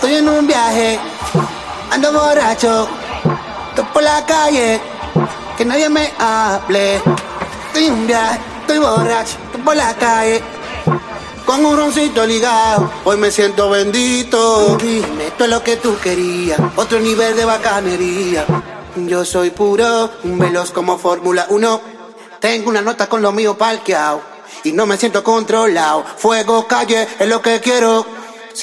Estoy en un viaje, ando borracho, estoy por la calle, que nadie me hable. Estoy en un viaje, estoy borracho, estoy por la calle, con un roncito ligado, hoy me siento bendito. Dime, esto es lo que tú querías, otro nivel de bacanería. Yo soy puro, un veloz como Fórmula 1. Tengo una nota con lo mío parqueado y no me siento controlado. Fuego, calle, es lo que quiero.